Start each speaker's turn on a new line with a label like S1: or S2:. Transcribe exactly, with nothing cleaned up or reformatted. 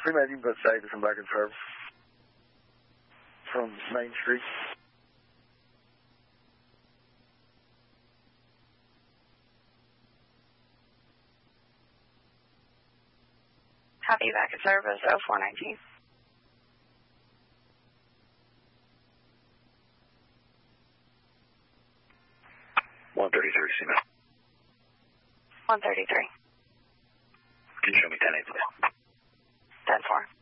S1: Pre-med, you can go outside to come back in service from Main Street.
S2: Copy, back in service, oh four nineteen.
S3: one thirty-three, C M A.
S2: one thirty-three.
S3: Can you show me ten eight?
S2: ten four.